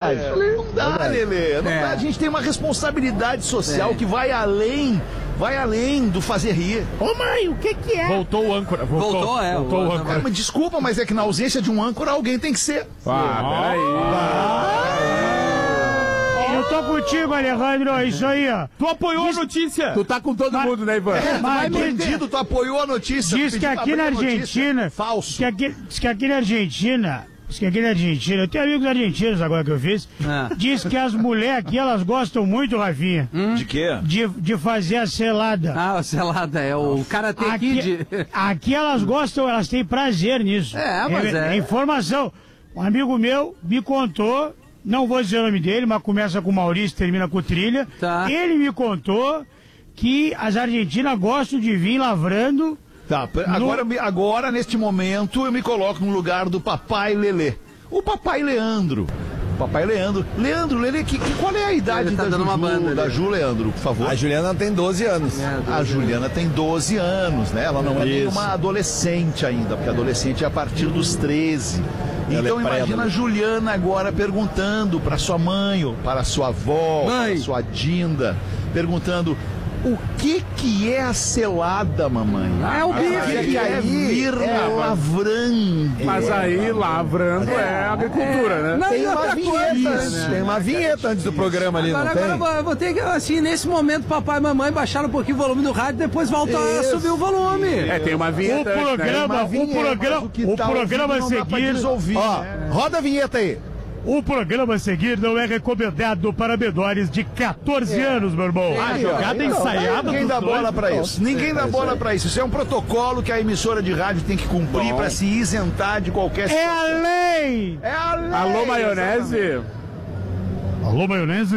verdade. Não dá, Lelê. Não dá. A gente tem uma responsabilidade social que vai além do fazer rir. Ô mãe, o que é? Voltou o âncora. Voltou o âncora. Mas desculpa, mas é que na ausência de um âncora, alguém tem que ser. Peraí. Eu tô contigo, Alejandro, é isso aí, ó. Tu apoiou a notícia. Tu tá com todo mundo, né, Ivan? Mas bandido, tu apoiou a notícia. Diz que aqui na Argentina... Falso. Diz que aqui na Argentina... eu tenho amigos argentinos agora que eu fiz. Diz que as mulheres aqui, elas gostam muito, Rafinha. De quê? De fazer a selada. A selada é o Karate Kid. Aqui elas gostam, elas têm prazer nisso. É informação. Um amigo meu me contou, não vou dizer o nome dele, mas começa com Maurício, termina com Trilha. Tá. Ele me contou que as argentinas gostam de vir lavrando. Tá, agora, neste momento, eu me coloco no lugar do papai Lelê. O papai Leandro. Leandro, Lelê, qual é a idade tá da dando uma banda, da Ju, Leandro, por favor? A Juliana tem 12 anos. A Juliana tem 12 anos, né? Ela não é nem uma adolescente ainda, porque adolescente é a partir dos 13. Então imagina a Juliana agora perguntando para sua mãe, ou para sua avó, para sua Dinda, perguntando: o que é a selada, mamãe? É o bife. Que é vir lavrando. Mas aí, lavrando é agricultura, né? Tem uma vinheta. Tem uma vinheta antes do programa ali, não tem? Agora eu vou ter que, assim, nesse momento, papai e mamãe baixaram um pouquinho o volume do rádio, depois volta a subir o volume. Tem uma vinheta. O programa a seguir... Ó, roda a vinheta aí. O programa a seguir não é recomendado para menores de 14 anos, meu irmão. A jogada ensaiada. Ninguém dá bola pra isso. Ninguém dá bola pra isso. Isso é um protocolo que a emissora de rádio tem que cumprir pra se isentar de qualquer situação. É a lei! É a lei! Alô, maionese? Alô, maionese?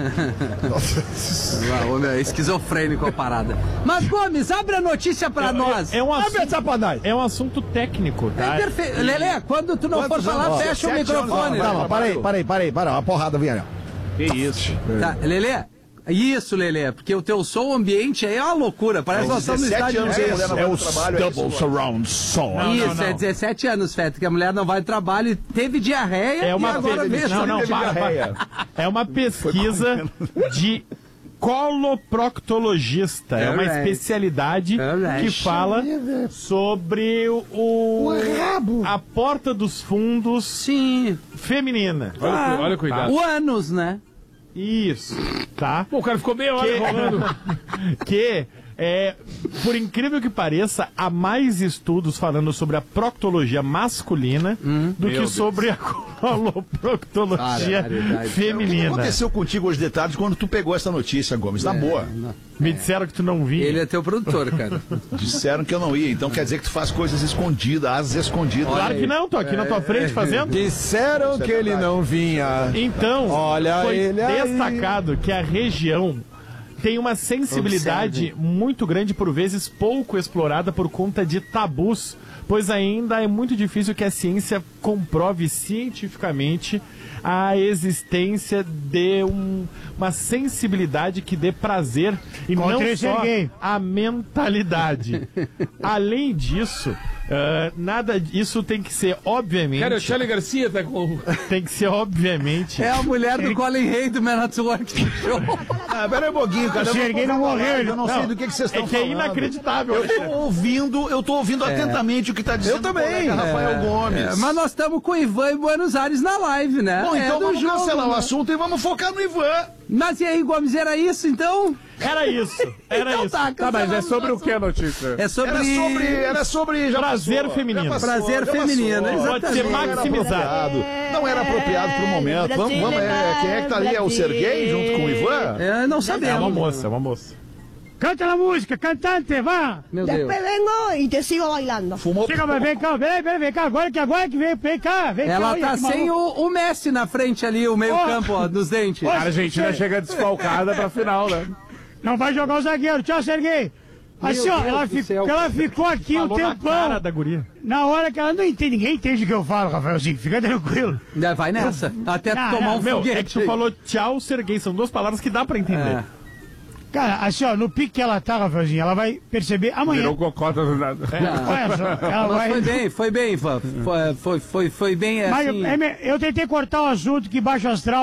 É esquizofrênico a parada. Mas, Gomes, abre a notícia pra nós. É um assunto técnico, tá? Perfeito. Lelê, quando tu não for falar, fecha o microfone. Parei. Uma porrada vinha. Que isso? Tá, Lelê. Isso, Lelê, porque o teu som ambiente aí é uma loucura. Parece que nós estamos no estádio. É o Double Surround Sound. Isso, é 17 anos, Feto, que a mulher não vai ao trabalho e teve diarreia e agora mesmo. É uma pesquisa de coloproctologista. É uma especialidade que fala sobre a porta dos fundos feminina. Olha o cuidado. O ânus, né? Isso, tá? Pô, o cara ficou meia hora rolando. Por incrível que pareça, há mais estudos falando sobre a proctologia masculina do que sobre a coloproctologia feminina. O que aconteceu contigo hoje de tarde quando tu pegou essa notícia, Gomes? Na boa. Me disseram que tu não vinha. Ele é teu produtor, cara. Disseram que eu não ia, então quer dizer que tu faz coisas escondidas, às escondidas. Claro que não, tô aqui na tua frente fazendo. Disseram que ele não vinha. Então, foi destacado que a região tem uma sensibilidade muito grande, por vezes pouco explorada por conta de tabus, pois ainda é muito difícil que a ciência comprove cientificamente a existência de uma sensibilidade que dê prazer e não só a mentalidade. Além disso, isso tem que ser, obviamente... Cara, o Charlie Garcia tá com... Tem que ser, obviamente... É a mulher do Colin Hay do Man at Work Show. Pera aí um pouquinho, cara. O Serguei não morreu. Eu não sei do que vocês estão falando. É inacreditável. Eu tô ouvindo atentamente o que tá dizendo. Eu também. Rafael Gomes. Mas nós estamos com o Ivan em Buenos Aires na live, né? Bom, então vamos cancelar o né? assunto e vamos focar no Ivan. Mas e aí, Gomes, era isso, então? Era isso. Tá, mas é sobre o que a notícia? É sobre... Era sobre prazer feminino. Prazer feminino, pode ser maximizado. Não era apropriado pro momento. Vamos, quem é que tá ali? É o Serguei junto com o Ivan? Não sabemos. É uma moça. Canta a música, cantante, vá! Meu Deus. Después vengo y te sigo bailando. Chega, mas vem cá, vem cá, agora que vem cá. Ela tá sem o Messi na frente ali, o meio campo, ó, dos dentes. A Argentina chega desfalcada pra final, né? Não vai jogar o zagueiro, tchau, Serguei. Assim, ó, ela ficou aqui um tempão. Na cara da guria. Na hora que ela não entende, ninguém entende o que eu falo, Rafaelzinho, fica tranquilo. Vai nessa, até tomar um foguete. É que tu falou tchau, Serguei, são duas palavras que dá pra entender. Cara, assim, ó, no pique que ela tá, Rafaelzinho, ela vai perceber amanhã. Virou cocota do nada. Olha só, ela vai... Foi bem, Ivan. Foi bem assim. Mas eu tentei cortar o assunto que baixo astral